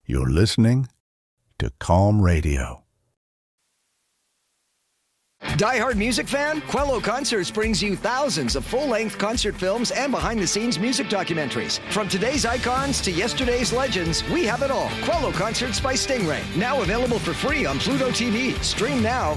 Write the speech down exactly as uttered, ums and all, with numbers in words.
You're listening to Calm Radio. Die Hard music fan? Quello Concerts brings you thousands of full-length concert films and behind-the-scenes music documentaries. From today's icons to yesterday's legends, we have it all. Quello Concerts by Stingray. Now available for free on Pluto T V. Stream now